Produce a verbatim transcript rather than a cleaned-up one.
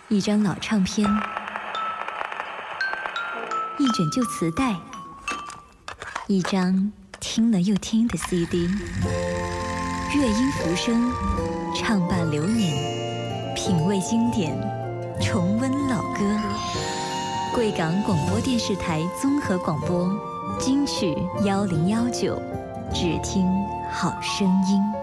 一张老唱片，一卷旧磁带，一张听了又听的 C D。乐音浮生，唱伴流年，品味经典，重温老歌。贵港广播电视台综合广播，金曲幺零幺九，只听好声音。